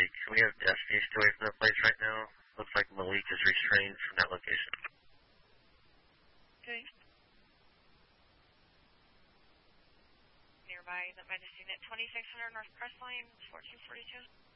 Malik. We have Destiny still away from that place right now. Looks like Malik is restrained from that location. Okay. Nearby, that might have seen it. 2600 North Crestline, 4242.